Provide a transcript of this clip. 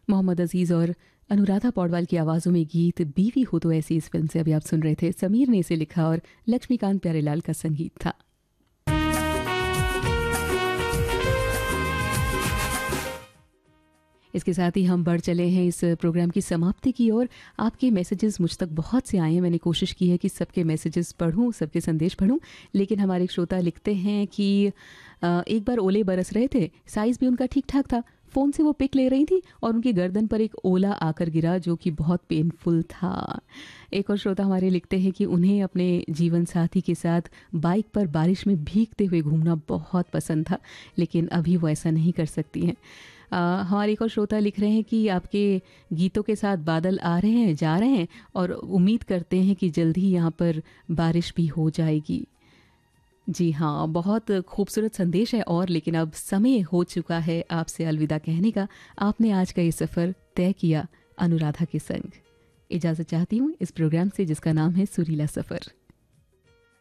मोहम्मद अजीज़ और अनुराधा पौडवाल की आवाज़ों में गीत बीवी हो तो ऐसी इस फिल्म से अभी आप सुन रहे थे। समीर ने इसे लिखा और लक्ष्मीकांत प्यारेलाल का संगीत था। इसके साथ ही हम बढ़ चले हैं इस प्रोग्राम की समाप्ति की ओर। आपके मैसेजेस मुझ तक बहुत से आए हैं। मैंने कोशिश की है कि सबके मैसेजेस पढूं, सबके संदेश पढूं, लेकिन हमारे एक श्रोता लिखते हैं कि एक बार ओले बरस रहे थे, साइज़ भी उनका ठीक ठाक था, फ़ोन से वो पिक ले रही थी और उनकी गर्दन पर एक ओला आकर गिरा जो कि बहुत पेनफुल था। एक और श्रोता हमारे लिखते हैं कि उन्हें अपने जीवन साथी के साथ बाइक पर बारिश में भीगते हुए घूमना बहुत पसंद था, लेकिन अभी वो ऐसा नहीं कर सकती हैं। हमारे एक और श्रोता लिख रहे हैं कि आपके गीतों के साथ बादल आ रहे हैं, जा रहे हैं और उम्मीद करते हैं कि जल्द ही यहाँ पर बारिश भी हो जाएगी। जी हाँ, बहुत खूबसूरत संदेश है और लेकिन अब समय हो चुका है आपसे अलविदा कहने का। आपने आज का ये सफ़र तय किया अनुराधा के संग। इजाज़त चाहती हूँ इस प्रोग्राम से जिसका नाम है सुरीला सफ़र।